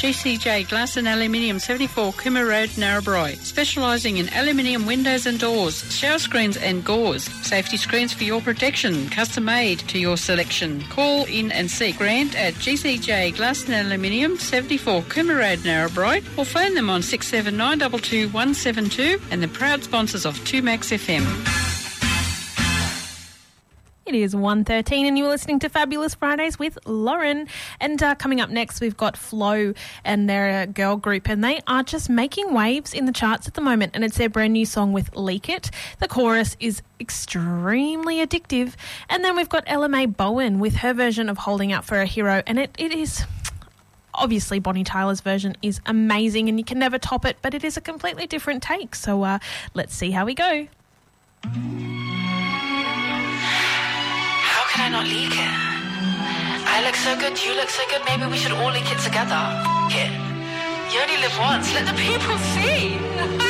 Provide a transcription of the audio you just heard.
GCJ Glass and Aluminium, 74 Cooma Road, Narrabri. Specialising in aluminium windows and doors, shower screens and gauze. Safety screens for your protection, custom made to your selection. Call in and see Grant at GCJ Glass and Aluminium, 74 Cooma Road, Narrabri, or phone them on 679 22 172, and the proud sponsors of 2Max FM. It is 1:13 and you're listening to Fabulous Fridays with Lauren. And coming up next, we've got Flow, and they're a girl group, and they are just making waves in the charts at the moment, and it's their brand new song with Leak It. The chorus is extremely addictive. And then we've got Ella Mae Bowen with her version of Holding Out for a Hero, and it is... Obviously, Bonnie Tyler's version is amazing and you can never top it, but it is a completely different take. So let's see how we go. How can I not leak it? I look so good, you look so good, maybe we should all leak it together. Here. You only live once, let the people see.